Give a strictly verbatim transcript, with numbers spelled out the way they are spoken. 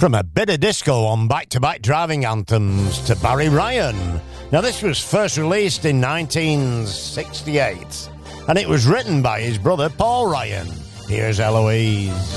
From a bit of disco on back-to-back driving anthems to Barry Ryan. Now, this was first released in nineteen sixty-eight, and it was written by his brother Paul Ryan. Here's Eloise.